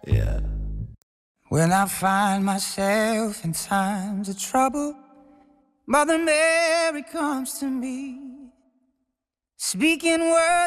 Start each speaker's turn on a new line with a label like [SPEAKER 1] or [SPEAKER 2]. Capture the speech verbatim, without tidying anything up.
[SPEAKER 1] Yeah.
[SPEAKER 2] When I find myself in times of trouble, Mother Mary comes to me, speaking words